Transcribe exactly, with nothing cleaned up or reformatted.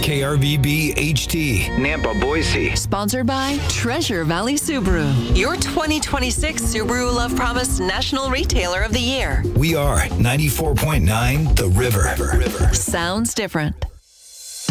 K R V B H T, Nampa, Boise. Sponsored by Treasure Valley Subaru, your twenty twenty-six Subaru Love Promise National Retailer of the Year. We are ninety-four point nine The River. River. Sounds different.